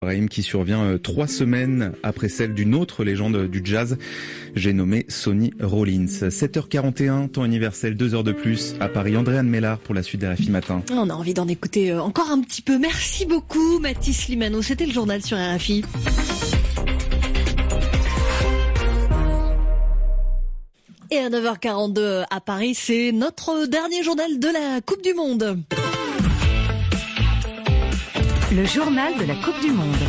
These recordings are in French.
Brahim qui survient 3 semaines après celle d'une autre légende du jazz, j'ai nommé Sonny Rollins. 7h41, temps universel, 2 heures de plus à Paris. Andréane Mellard pour la suite des RFI Matin. On a envie d'en écouter encore un petit peu. Merci beaucoup Mathis Limano, c'était le journal sur RFI. Et à 9h42 à Paris, c'est notre dernier journal de la Coupe du Monde. Le journal de la Coupe du Monde.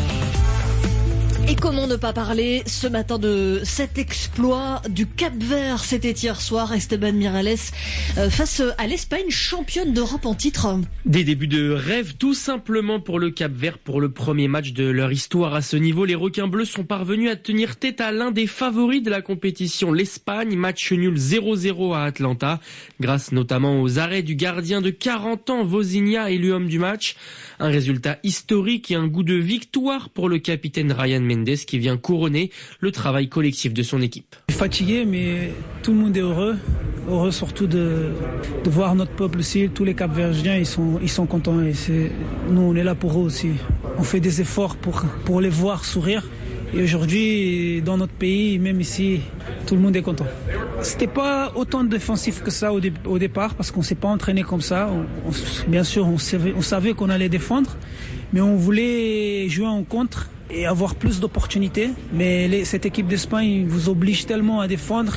Et comment ne pas parler ce matin de cet exploit du Cap-Vert. C'était hier soir, Esteban Miralles face à l'Espagne, championne d'Europe en titre. Des débuts de rêve tout simplement pour le Cap-Vert. Pour le premier match de leur histoire à ce niveau, les requins bleus sont parvenus à tenir tête à l'un des favoris de la compétition, l'Espagne. Match nul 0-0 à Atlanta, grâce notamment aux arrêts du gardien de 40 ans, Vozinha, élu homme du match. Un résultat historique et un goût de victoire pour le capitaine Ryan Mendes qui vient couronner le travail collectif de son équipe. Fatigué, mais tout le monde est heureux. Heureux surtout de voir notre peuple aussi. Tous les Cap-Verdiens, ils sont contents. Et nous, on est là pour eux aussi. On fait des efforts pour les voir sourire. Et aujourd'hui, dans notre pays, même ici, tout le monde est content. C'était pas autant défensif que ça au départ, parce qu'on s'est pas entraîné comme ça. Bien sûr, on savait qu'on allait défendre, mais on voulait jouer en contre et avoir plus d'opportunités. Mais cette équipe d'Espagne vous oblige tellement à défendre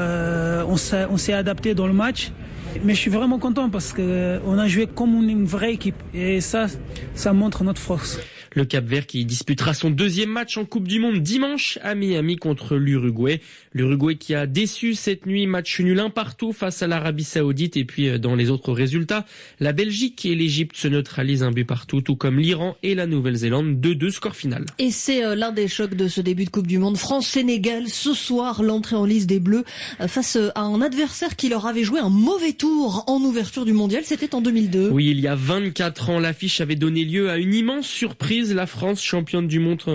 qu'on s'est adapté dans le match. Mais je suis vraiment content parce qu'on a joué comme une vraie équipe. Et ça montre notre force. Le Cap-Vert qui disputera son deuxième match en Coupe du Monde dimanche à Miami contre l'Uruguay. L'Uruguay qui a déçu cette nuit, match nul 1-1 face à l'Arabie Saoudite. Et puis dans les autres résultats, la Belgique et l'Égypte se neutralisent 1-1, tout comme l'Iran et la Nouvelle-Zélande, 2-2 score final. Et c'est l'un des chocs de ce début de Coupe du Monde. France-Sénégal, ce soir, l'entrée en lice des Bleus face à un adversaire qui leur avait joué un mauvais tour en ouverture du mondial. C'était en 2002. Oui, il y a 24 ans, l'affiche avait donné lieu à une immense surprise. La France, championne du monde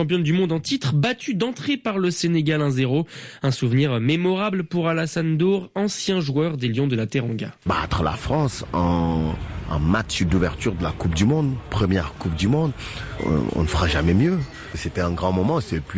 en titre, battue d'entrée par le Sénégal 1-0. Un souvenir mémorable pour Alassane Dour, ancien joueur des Lions de la Teranga. Battre la France en match d'ouverture de la Coupe du Monde, première Coupe du Monde, on ne fera jamais mieux. C'était un grand moment, c'est le plus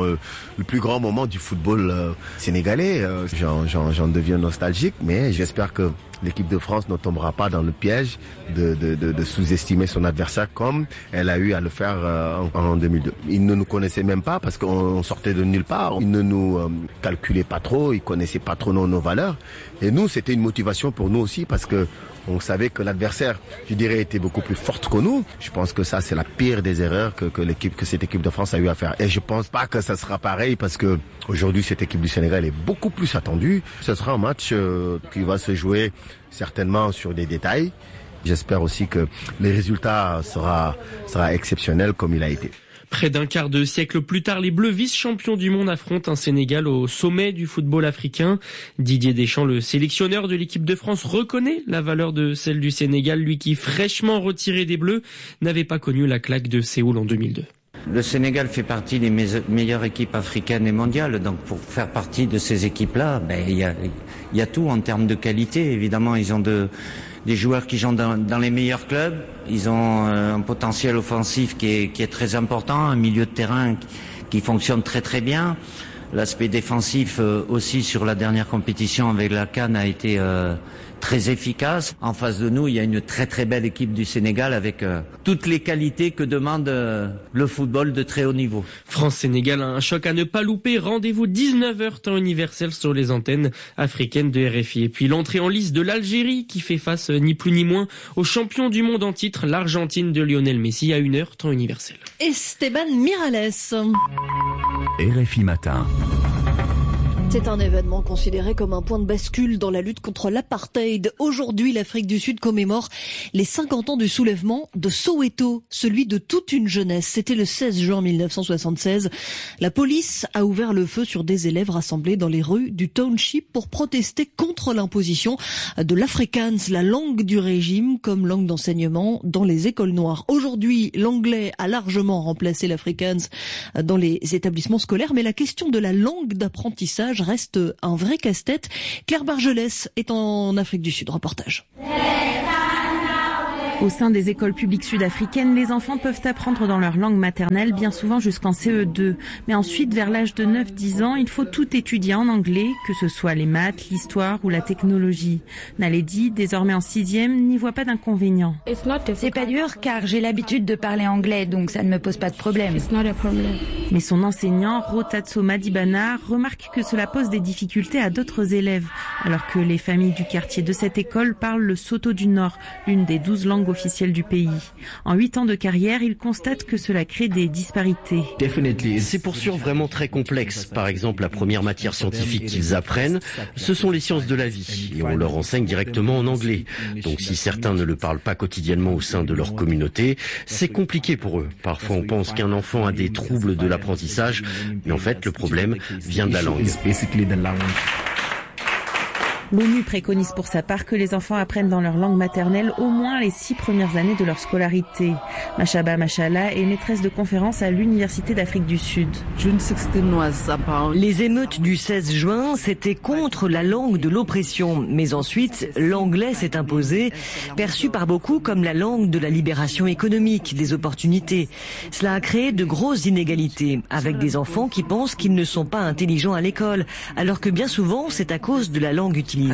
grand moment du football sénégalais. J'en deviens nostalgique, mais j'espère que l'équipe de France ne tombera pas dans le piège de sous-estimer son adversaire comme elle a eu à le faire en 2002. Ils ne nous connaissaient même pas parce qu'on sortait de nulle part. Ils ne nous calculaient pas trop, ils connaissaient pas trop nos valeurs. Et nous, c'était une motivation pour nous aussi parce que on savait que l'adversaire, je dirais, était beaucoup plus forte que nous. Je pense que ça, c'est la pire des erreurs que cette équipe de France a eu à faire. Et je pense pas que ça sera pareil parce que aujourd'hui, cette équipe du Sénégal est beaucoup plus attendue. Ce sera un match qui va se jouer certainement sur des détails. J'espère aussi que le résultat sera exceptionnel comme il a été. Près d'un quart de siècle plus tard, les Bleus vice-champions du monde affrontent un Sénégal au sommet du football africain. Didier Deschamps, le sélectionneur de l'équipe de France, reconnaît la valeur de celle du Sénégal, lui qui, fraîchement retiré des Bleus, n'avait pas connu la claque de Séoul en 2002. Le Sénégal fait partie des meilleures équipes africaines et mondiales. Donc pour faire partie de ces équipes-là, il y a tout en termes de qualité. Évidemment, ils ont des joueurs qui jouent dans les meilleurs clubs. Ils ont un potentiel offensif qui est très important, un milieu de terrain qui fonctionne très très bien. L'aspect défensif aussi sur la dernière compétition avec la CAN a été très efficace. En face de nous, il y a une très très belle équipe du Sénégal avec toutes les qualités que demande le football de très haut niveau. France-Sénégal, un choc à ne pas louper. Rendez-vous 19h temps universel sur les antennes africaines de RFI. Et puis l'entrée en lice de l'Algérie qui fait face ni plus ni moins au champion du monde en titre, l'Argentine de Lionel Messi à 1h temps universel. Esteban Miralles. RFI Matin. C'est un événement considéré comme un point de bascule dans la lutte contre l'apartheid. Aujourd'hui, l'Afrique du Sud commémore les 50 ans du soulèvement de Soweto, celui de toute une jeunesse. C'était le 16 juin 1976. La police a ouvert le feu sur des élèves rassemblés dans les rues du township pour protester contre l'imposition de l'Afrikaans, la langue du régime, comme langue d'enseignement dans les écoles noires. Aujourd'hui, l'anglais a largement remplacé l'Afrikaans dans les établissements scolaires, mais la question de la langue d'apprentissage reste un vrai casse-tête. Claire Bargelès est en Afrique du Sud. Reportage. Au sein des écoles publiques sud-africaines, les enfants peuvent apprendre dans leur langue maternelle, bien souvent jusqu'en CE2. Mais ensuite, vers l'âge de 9-10 ans, il faut tout étudier en anglais, que ce soit les maths, l'histoire ou la technologie. Naledi, désormais en 6e, n'y voit pas d'inconvénient. C'est pas dur car j'ai l'habitude de parler anglais, donc ça ne me pose pas de problème. Mais son enseignant, Rotatso Madibana, remarque que cela pose des difficultés à d'autres élèves, alors que les familles du quartier de cette école parlent le Sotho du Nord, l'une des 12 langues officielles du pays. En 8 ans de carrière, il constate que cela crée des disparités. C'est pour sûr vraiment très complexe. Par exemple, la première matière scientifique qu'ils apprennent, ce sont les sciences de la vie, et on leur enseigne directement en anglais. Donc si certains ne le parlent pas quotidiennement au sein de leur communauté, c'est compliqué pour eux. Parfois on pense qu'un enfant a des troubles de l'apprentissage, mais en fait le problème vient de la langue. L'ONU préconise pour sa part que les enfants apprennent dans leur langue maternelle au moins les 6 premières années de leur scolarité. Mashaba Mashala est maîtresse de conférence à l'Université d'Afrique du Sud. Les émeutes du 16 juin, c'était contre la langue de l'oppression. Mais ensuite, l'anglais s'est imposé, perçu par beaucoup comme la langue de la libération économique, des opportunités. Cela a créé de grosses inégalités, avec des enfants qui pensent qu'ils ne sont pas intelligents à l'école, alors que bien souvent, c'est à cause de la langue utilisée.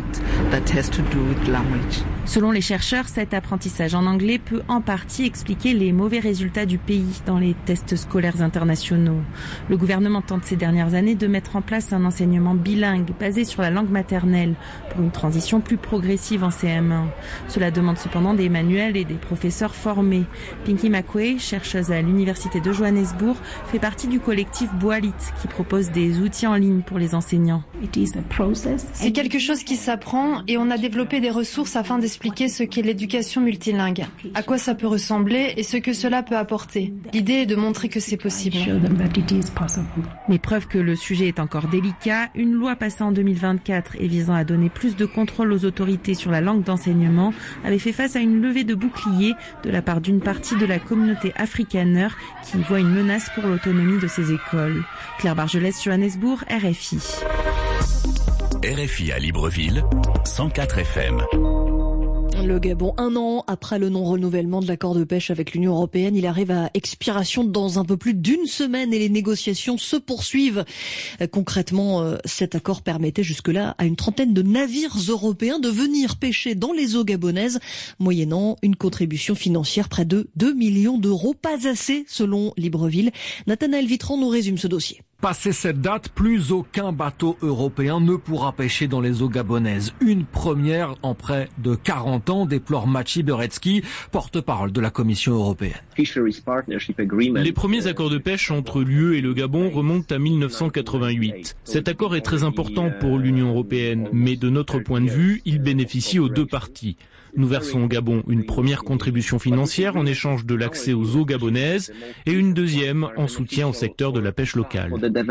Selon les chercheurs, cet apprentissage en anglais peut en partie expliquer les mauvais résultats du pays dans les tests scolaires internationaux. Le gouvernement tente ces dernières années de mettre en place un enseignement bilingue basé sur la langue maternelle pour une transition plus progressive en CM1. Cela demande cependant des manuels et des professeurs formés. Pinky McQuay, chercheuse à l'Université de Johannesburg, fait partie du collectif Boalit qui propose des outils en ligne pour les enseignants. C'est quelque chose qui s'apprend et on a développé des ressources afin d'expliquer ce qu'est l'éducation multilingue, à quoi ça peut ressembler et ce que cela peut apporter. L'idée est de montrer que c'est possible. Mais preuve que le sujet est encore délicat, une loi passée en 2024 et visant à donner plus de contrôle aux autorités sur la langue d'enseignement avait fait face à une levée de boucliers de la part d'une partie de la communauté afrikaner qui voit une menace pour l'autonomie de ces écoles. Claire Bargelès, Johannesburg, RFI. RFI à Libreville, 104 FM. Le Gabon, 1 an après le non-renouvellement de l'accord de pêche avec l'Union européenne, il arrive à expiration dans un peu plus d'1 semaine et les négociations se poursuivent. Concrètement, cet accord permettait jusque-là à une trentaine de navires européens de venir pêcher dans les eaux gabonaises, moyennant une contribution financière près de 2 millions d'euros. Pas assez, selon Libreville. Nathanaël Vitran nous résume ce dossier. Passé cette date, plus aucun bateau européen ne pourra pêcher dans les eaux gabonaises. Une première en près de 40 ans, déplore Machi Beretsky, porte-parole de la Commission européenne. Les premiers accords de pêche entre l'UE et le Gabon remontent à 1988. Cet accord est très important pour l'Union européenne, mais de notre point de vue, il bénéficie aux deux parties. Nous versons au Gabon une première contribution financière en échange de l'accès aux eaux gabonaises et une deuxième en soutien au secteur de la pêche locale.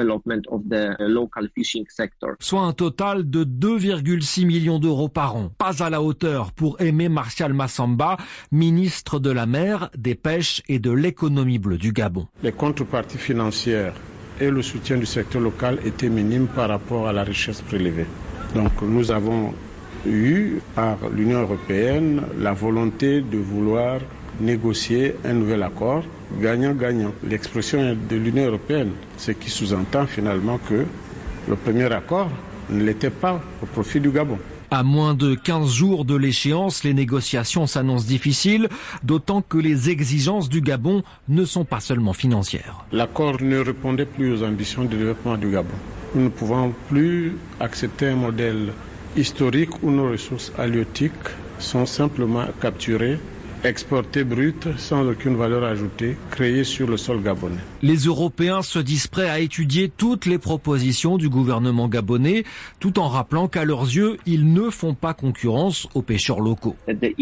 Soit un total de 2,6 millions d'euros par an. Pas à la hauteur pour Aimé Martial Massamba, ministre de la mer, des pêches et de l'économie bleue du Gabon. Les contreparties financières et le soutien du secteur local étaient minimes par rapport à la richesse prélevée. Donc nous avons eu par l'Union européenne la volonté de vouloir négocier un nouvel accord gagnant-gagnant. L'expression de l'Union européenne, ce qui sous-entend finalement que le premier accord ne l'était pas au profit du Gabon. À moins de 15 jours de l'échéance, les négociations s'annoncent difficiles, d'autant que les exigences du Gabon ne sont pas seulement financières. L'accord ne répondait plus aux ambitions de développement du Gabon. Nous ne pouvons plus accepter un modèle historique où nos ressources halieutiques sont simplement capturées, exportées brutes sans aucune valeur ajoutée, créées sur le sol gabonais. Les Européens se disent prêts à étudier toutes les propositions du gouvernement gabonais, tout en rappelant qu'à leurs yeux, ils ne font pas concurrence aux pêcheurs locaux.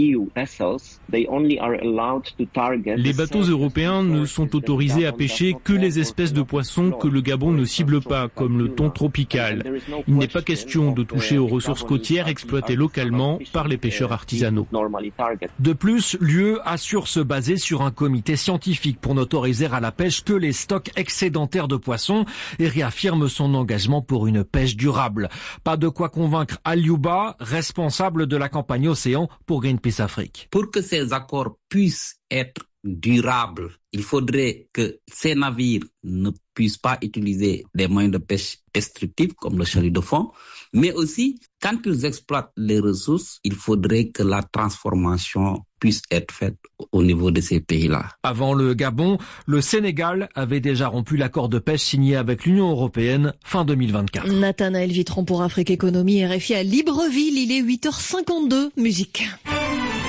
Les bateaux européens ne sont autorisés à pêcher que les espèces de poissons que le Gabon ne cible pas, comme le thon tropical. Il n'est pas question de toucher aux ressources côtières exploitées localement par les pêcheurs artisanaux. De plus, l'UE assure se baser sur un comité scientifique pour n'autoriser à la pêche que les stocks excédentaires de poissons et réaffirme son engagement pour une pêche durable. Pas de quoi convaincre Aliouba, responsable de la campagne Océan pour Greenpeace Afrique. Pour que ces accords puissent être durables, il faudrait que ces navires ne puissent pas utiliser des moyens de pêche destructifs comme le chalut de fond, mais aussi quand ils exploitent les ressources, il faudrait que la transformation puisse être faite au niveau de ces pays-là. Avant le Gabon, le Sénégal avait déjà rompu l'accord de pêche signé avec l'Union européenne fin 2024. Nathanaël Vitron pour Afrique Économie, RFI à Libreville, il est 8h52, musique.